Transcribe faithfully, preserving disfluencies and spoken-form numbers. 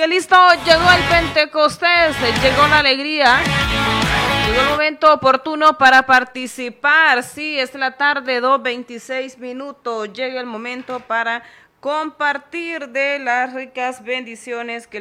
que listo, llegó el Pentecostés, llegó la alegría, llegó el momento oportuno para participar. Sí, es la tarde, dos veintiséis minutos, llega el momento para compartir de las ricas bendiciones que